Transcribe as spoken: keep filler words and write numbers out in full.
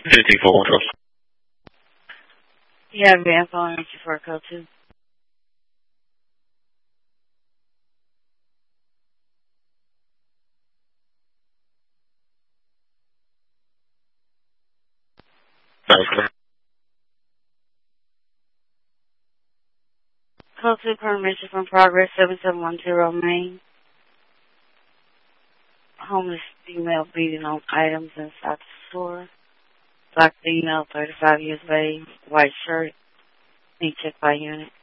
fifty-four. You have your info on you for a code two. Okay. Code two permission from Progress seven seven one zero Main. Homeless female beating on items inside the store. Black female, thirty-five years of age, white shirt. Need check by unit.